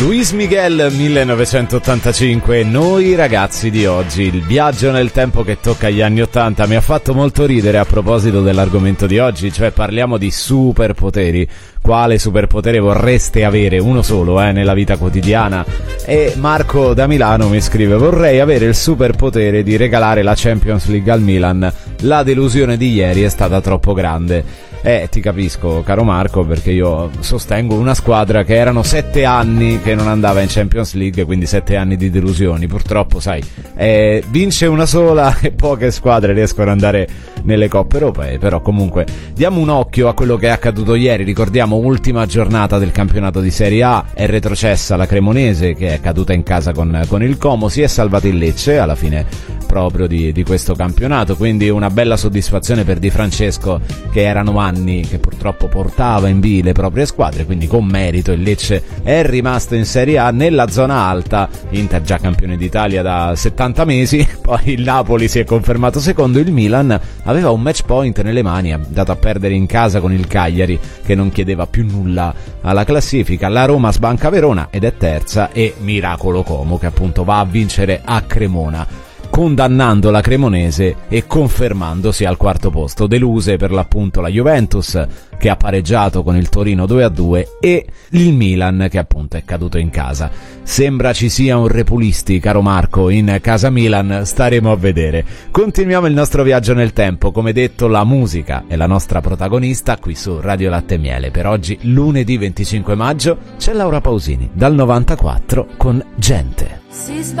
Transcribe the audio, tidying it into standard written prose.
Luis Miguel 1985, noi ragazzi di oggi, il viaggio nel tempo che tocca agli anni 80. Mi ha fatto molto ridere a proposito dell'argomento di oggi, cioè parliamo di superpoteri. Quale superpotere vorreste avere? Uno solo, nella vita quotidiana. E Marco da Milano mi scrive: vorrei avere il superpotere di regalare la Champions League al Milan. La delusione di ieri è stata troppo grande. Ti capisco, caro Marco, perché io sostengo una squadra che erano 7 anni che non andava in Champions League, quindi 7 anni di delusioni. Purtroppo, sai, vince una sola e poche squadre riescono ad andare nelle coppe europee. Però comunque diamo un occhio a quello che è accaduto ieri. Ricordiamo, ultima giornata del campionato di Serie A, è retrocessa la Cremonese che è caduta in casa con il Como, si è salvato il Lecce alla fine proprio di questo campionato, quindi una bella soddisfazione per Di Francesco, che erano anni che purtroppo portava in B le proprie squadre, quindi con merito il Lecce è rimasto in Serie A nella zona alta. Inter già campione d'Italia da 70 mesi, poi il Napoli si è confermato secondo, il Milan aveva un match point nelle mani, è andato a perdere in casa con il Cagliari che non chiedeva più nulla alla classifica, la Roma sbanca Verona ed è terza, e miracolo Como che appunto va a vincere a Cremona, condannando la Cremonese e confermandosi al quarto posto. Deluse per l'appunto la Juventus, che ha pareggiato con il Torino 2-2, e il Milan che appunto è caduto in casa. Sembra ci sia un Repulisti, caro Marco, in casa Milan, staremo a vedere. Continuiamo il nostro viaggio nel tempo. Come detto, la musica è la nostra protagonista qui su Radio Latte e Miele. Per oggi, lunedì 25 maggio, c'è Laura Pausini dal 94 con Gente.